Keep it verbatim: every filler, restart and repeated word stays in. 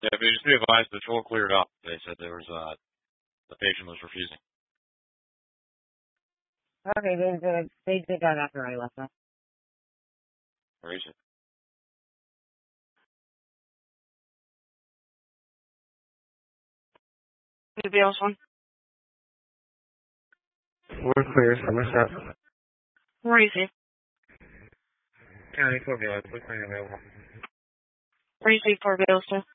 Yeah, but just be advised, the toll cleared up. They said there was, uh, the patient was refusing. Okay, they did, they did that after I left. Huh? Where is it? Anybody else one? We're clear, so what's up? Where are you see? County Fort Village, what's available? Where you see Fort Village to?